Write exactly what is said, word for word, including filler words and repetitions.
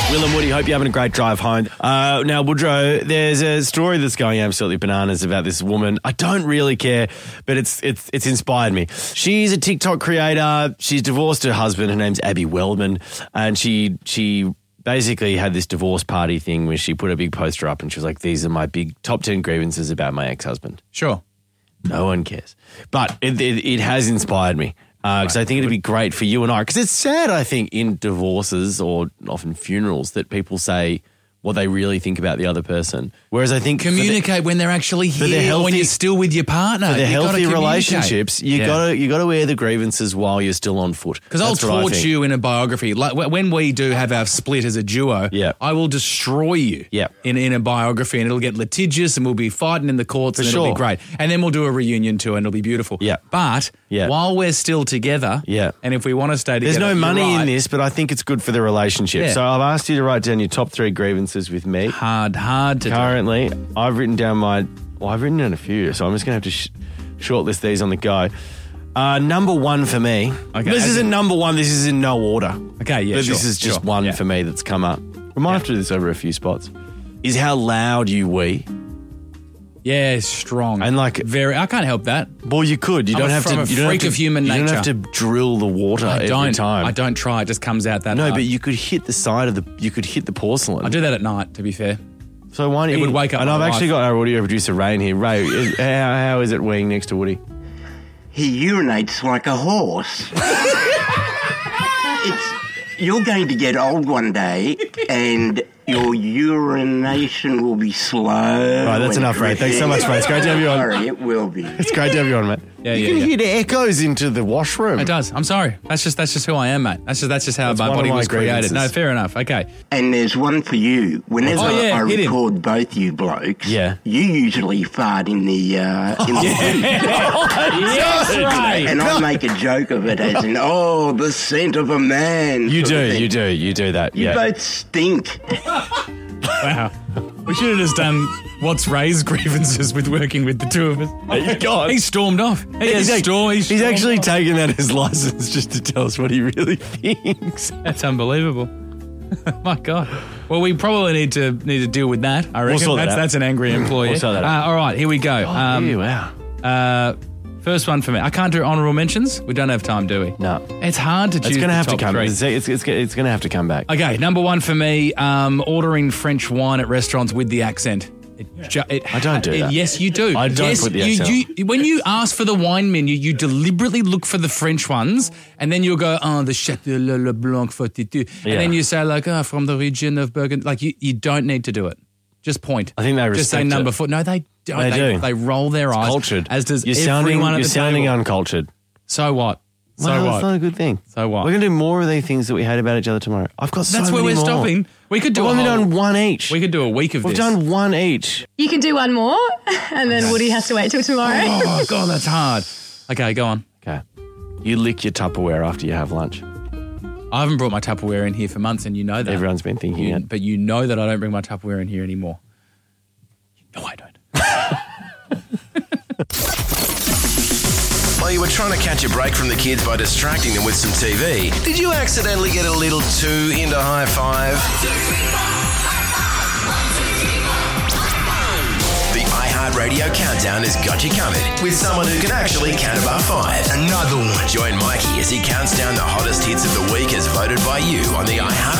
Will and Woody, hope you're having a great drive home. Uh, now, Woodrow, there's a story that's going absolutely bananas about this woman. I don't really care, but it's it's it's inspired me. She's a TikTok creator. She's divorced her husband. Her name's Abby Wellman, and she she basically had this divorce party thing where she put a big poster up and she was like, "These are my big top ten grievances about my ex-husband." Sure. No one cares, but it it, it has inspired me. Because uh, I think it'd be great for you and I. Because it's sad, I think, in divorces or often funerals that people say what they really think about the other person. Whereas I think communicate the, when they're actually here, healthy, or when you're still with your partner. For the You've healthy relationships, you yeah. got to you got to air the grievances while you're still on foot. Because I'll torch you in a biography. Like when we do have our split as a duo, yeah. I will destroy you yeah. in, in a biography, and it'll get litigious, and we'll be fighting in the courts, For and sure. it'll be great. And then we'll do a reunion too, and it'll be beautiful. Yeah. But yeah. while we're still together, yeah. and if we want to stay together, there's no money right. in this, but I think it's good for the relationship. Yeah. So I've asked you to write down your top three grievances with me. Hard, hard to Currently, do. I've written down my, well, I've written down a few, so I'm just going to have to sh- shortlist these on the go. Uh, number one for me. Okay, this isn't in, number one, this is in no order. Okay, yeah, But sure, this is just sure, one yeah. for me that's come up. We might yeah. have to do this over a few spots. Is how loud you wee. Yeah, strong. And like very, I can't help that. Well, you could. You I'm don't a, have from to. A you don't freak have to, of human you nature. don't have to drill the water I every don't, time. I don't try. It just comes out that. No, hard. but you could hit the side of the. You could hit the porcelain. I do that at night. To be fair. So why don't it you? would wake up. And I've my actually wife. got our audio producer Rain here. Ray, is, how, how is it weeing next to Woody? He urinates like a horse. it's, you're going to get old one day, and your urination will be slow. Right, that's enough, Ray. Thanks so much, mate. It's great to have you on. Sorry, it will be. It's great to have you on, mate. Yeah, you yeah, can yeah. hear the echoes into the washroom. It does. I'm sorry. That's just that's just who I am, mate. That's just that's just how That's my one of body my was created. grievances. No, fair enough. Okay. And there's one for you. Whenever Oh, yeah, I hit him. record both you blokes, Yeah. you usually fart in the uh, in the Yes, right. and I make a joke of it as in, oh, the scent of a man. You sort do, of thing. you do, you do that. You yeah. both stink. Wow. We should have just done what's Ray's grievances with working with the two of us. You got- He stormed off. He has He's, act- storm, he's he's stormed actually off. taken that as license just to tell us what he really thinks. That's unbelievable. My God. Well, we probably need to need to deal with that. I reckon sort that that's out. that's an angry employee. We'll sort that out. Uh, all right, here we go. Oh, Um, ew, wow. uh, first one for me. I can't do honourable mentions. We don't have time, do we? No. It's hard to choose. It's going to the have to top come. three. It's, it's, it's, it's going to have to come back. Okay, number one for me, um, ordering French wine at restaurants with the accent. It ju- it I don't do it- that. Yes, you do. I don't yes, put the you, accent you, when you ask for the wine menu, you deliberately look for the French ones, and then you'll go, oh, the Château Le, Le Blanc forty-two. And Yeah. then you say, like, oh, from the region of Burgundy. Like, you, you don't need to do it. Just point. I think they Just say respect number it. four. No, they don't. They do. They roll their eyes. Cultured. As does you're everyone sounding, at You're the sounding table. uncultured. So what? So well, what? That's not a good thing. So what? We're going to do more of these things that we hate about each other tomorrow. I've got so That's many where we're more. stopping. We could do We've a only whole, done one each. We could do a week of We've this. done one each. You can do one more, and then Woody has to wait till tomorrow. Oh, God, that's hard. Okay, go on. Okay. You lick your Tupperware after you have lunch. I haven't brought my Tupperware in here for months, and you know that. Everyone's been thinking You- it. But you know that I don't bring my Tupperware in here anymore. No, I don't. While you were trying to catch a break from the kids by distracting them with some T V, did you accidentally get a little too into high five? The iHeartRadio Countdown has got you covered with someone who can actually count above five. Another one. Join Mikey as he counts down the hottest hits of the week as voted by you on the iHeart